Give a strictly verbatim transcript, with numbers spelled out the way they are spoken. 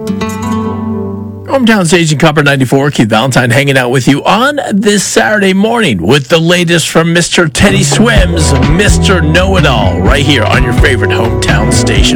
Hometown Station Copper ninety-four, Keith Valentine hanging out with you on this Saturday morning with the latest from Mister Teddy Swims, Mister Know-It-All, right here on your favorite hometown station.